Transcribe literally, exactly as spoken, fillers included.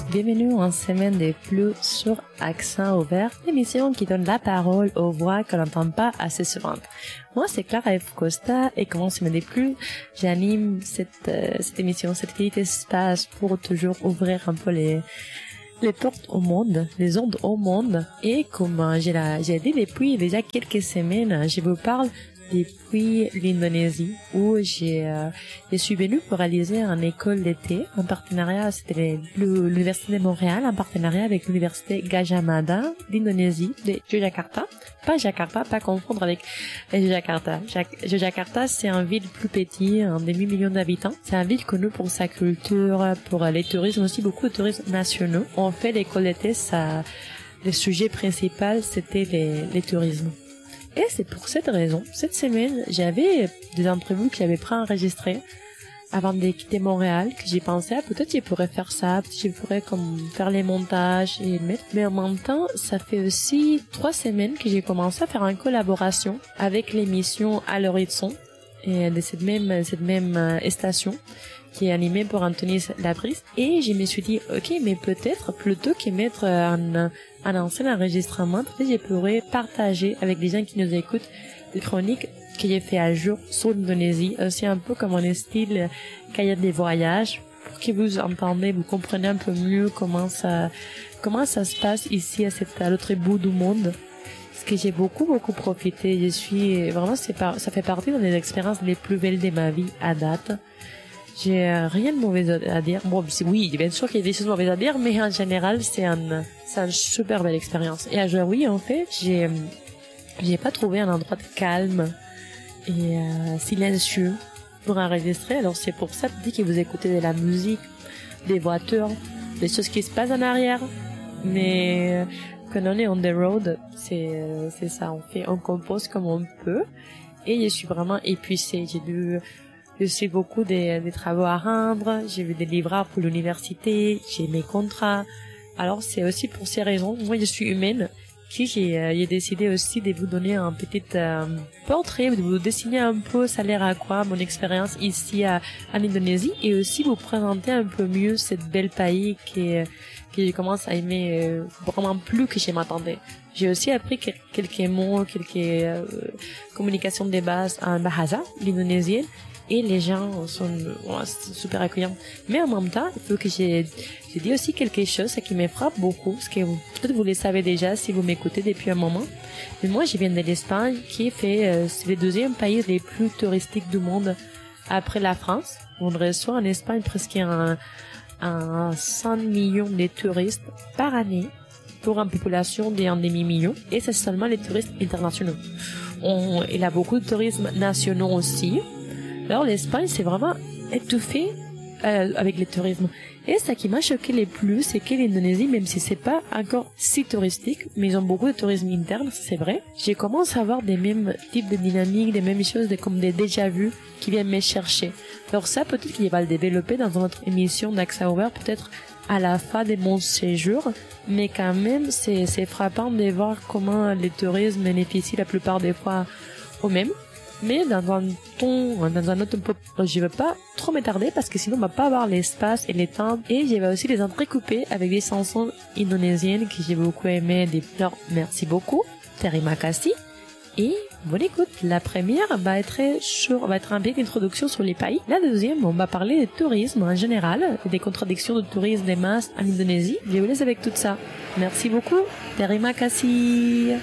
Bienvenue en semaine de plus sur Accent Ouvert, l'émission qui donne la parole aux voix que l'on n'entend pas assez souvent. Moi, c'est Clara F. Costa et comme semaine de plus, j'anime cette, euh, cette émission, cette petit espace pour toujours ouvrir un peu les, les portes au monde, les ondes au monde. Et comme euh, j'ai, la, j'ai dit depuis déjà quelques semaines, je vous parle depuis l'Indonésie où j'ai euh, je suis venue pour réaliser une école d'été en partenariat, c'était l'université de Montréal en partenariat avec l'université Gadjah Mada d'Indonésie de Yogyakarta, pas Jakarta, pas confondre avec Yogyakarta. Yogyakarta, c'est une ville plus petite, un demi-million d'habitants. C'est une ville connue pour sa culture, pour les tourismes aussi, beaucoup de tourismes nationaux. On fait l'école d'été, ça, le sujet principal c'était les, les tourismes. Et c'est pour cette raison, cette semaine, j'avais des entrevues que j'avais préenregistrées avant de quitter Montréal, que j'ai pensé, ah, peut-être je pourrais faire ça, peut-être je pourrais comme faire les montages et mettre. Mais en même temps, ça fait aussi trois semaines que j'ai commencé à faire une collaboration avec l'émission À l'horizon, et de cette même, cette même euh, station, qui est animée par Anthony Labris. Et je me suis dit, ok, mais peut-être, plutôt que mettre un, un ancien enregistrement, peut-être je pourrais partager avec les gens qui nous écoutent des chroniques que j'ai fait à jour sur l'Indonésie, aussi un peu comme un style cahier des voyages, pour que vous entendez, vous comprenez un peu mieux comment ça, comment ça se passe ici à cette, à l'autre bout du monde. Parce que j'ai beaucoup, beaucoup profité. Je suis, vraiment, c'est par, ça fait partie des expériences les plus belles de ma vie à date. J'ai euh, rien de mauvais à dire. Bon, oui, bien sûr qu'il y a des choses mauvaises à dire, mais en général, c'est un, c'est une super belle expérience. Et à jouer, oui, en fait, j'ai, j'ai pas trouvé un endroit de calme et euh, silencieux pour enregistrer. Alors c'est pour ça, peut-être que vous écoutez de la musique, des voitures, des choses qui se passent en arrière. Mais quand on est on the road, c'est, c'est ça. On fait, on compose comme on peut. Et je suis vraiment épuisée. J'ai dû Je suis beaucoup des, des travaux à rendre, j'ai vu des livrables pour l'université, j'ai mes contrats. Alors c'est aussi pour ces raisons, moi je suis humaine, que j'ai, euh, j'ai décidé aussi de vous donner un petit euh, portrait, de vous dessiner un peu ça a l'air à quoi mon expérience ici à, en Indonésie, et aussi vous présenter un peu mieux cette belle pays que, que je commence à aimer euh, vraiment plus que je m'attendais. J'ai aussi appris quelques mots, quelques euh, communications de base en Bahasa, l'indonésienne. Et les gens sont ouais, super accueillants. Mais en même temps, il faut que j'ai, j'ai dit aussi quelque chose qui me frappe beaucoup, parce que vous, peut-être vous le savez déjà si vous m'écoutez depuis un moment. Mais moi, je viens de l'Espagne, qui fait, euh, c'est le deuxième pays les plus touristiques du monde après la France. On reçoit en Espagne presque un, un cent millions de touristes par année pour une population d'un demi-million. Et c'est seulement les touristes internationaux. On, il y a beaucoup de touristes nationaux aussi. Alors l'Espagne, c'est vraiment étouffé euh, avec le tourisme. Et ce qui m'a choqué le plus, c'est que l'Indonésie, même si c'est pas encore si touristique, mais ils ont beaucoup de tourisme interne, c'est vrai. J'ai commencé à avoir des mêmes types de dynamiques, des mêmes choses, des, comme des déjà-vus qui viennent me chercher. Alors ça, peut-être qu'il va le développer dans notre émission d'Accent Ouvert, peut-être à la fin de mon séjour. Mais quand même, c'est, c'est frappant de voir comment le tourisme bénéficie la plupart des fois au même. Mais dans un ton, dans un autre peu, je veux pas trop m'attarder parce que sinon on va pas avoir l'espace et le temps. Et je vais aussi les entrecouper avec des chansons indonésiennes que j'ai beaucoup aimées. Alors, merci beaucoup, Terima kasih. Et bonne écoute. La première va être sur, va être un peu d'introduction sur les pays. La deuxième, on va parler de tourisme en général, des contradictions de tourisme des masses en Indonésie. Je vous laisse avec tout ça. Merci beaucoup. Terima kasih.